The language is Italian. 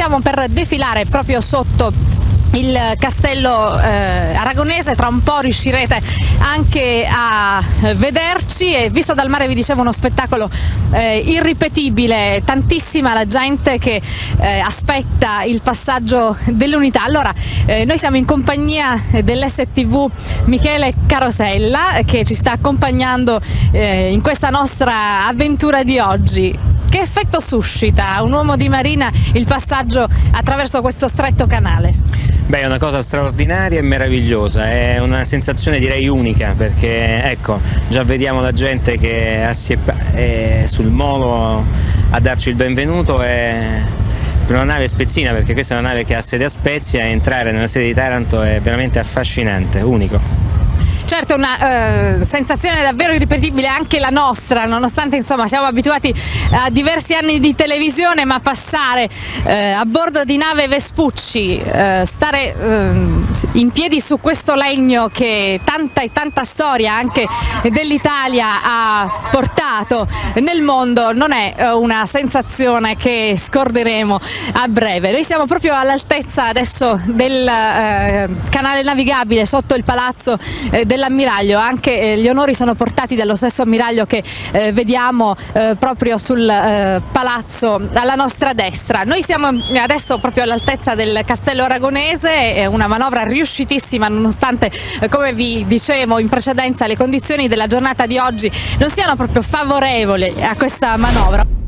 stiamo per defilare proprio sotto il castello aragonese. Tra un po' riuscirete anche a vederci, e visto dal mare vi dicevo uno spettacolo irripetibile, tantissima la gente che aspetta il passaggio dell'unità. Allora noi siamo in compagnia dell'STV Michele Carosella, che ci sta accompagnando in questa nostra avventura di oggi. Che effetto suscita un uomo di marina il passaggio attraverso questo stretto canale? Beh, è una cosa straordinaria e meravigliosa, è una sensazione direi unica, perché ecco, già vediamo la gente che è sul molo a darci il benvenuto, e per una nave spezzina, perché questa è una nave che ha sede a Spezia, e entrare nella sede di Taranto è veramente affascinante, unico. Certo, una sensazione davvero irripetibile anche la nostra, nonostante insomma siamo abituati a diversi anni di televisione, ma passare a bordo di nave Vespucci, stare in piedi su questo legno che tanta e tanta storia anche dell'Italia ha portato nel mondo, non è una sensazione che scorderemo a breve. Noi siamo proprio all'altezza adesso del canale navigabile sotto il palazzo dell'ammiraglio. Anche gli onori sono portati dallo stesso ammiraglio che vediamo proprio sul palazzo alla nostra destra. Noi siamo adesso proprio all'altezza del castello aragonese, è una manovra riuscitissima, nonostante come vi dicevo in precedenza le condizioni della giornata di oggi non siano proprio favorevoli a questa manovra.